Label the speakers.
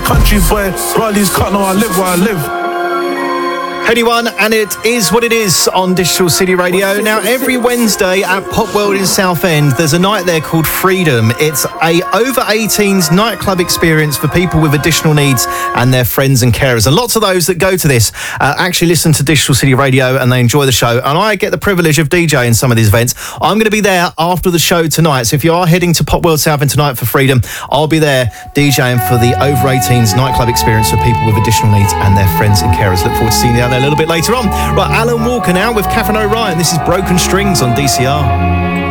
Speaker 1: Country boy, Riley's cut, now I live where I live.
Speaker 2: Anyone, and it is what it is on Digital City Radio. Now, every Wednesday at Pop World in Southend, there's a night there called Freedom. It's a over-18s nightclub experience for people with additional needs and their friends and carers. And lots of those that go to this actually listen to Digital City Radio and they enjoy the show. And I get the privilege of DJing some of these events. I'm going to be there after the show tonight. So if you are heading to Pop World Southend tonight for Freedom, I'll be there DJing for the over-18s nightclub experience for people with additional needs and their friends and carers. Look forward to seeing you out there a little bit later on. Right, Alan Walker now with Catherine O'Ryan. This is Broken Strings on DCR.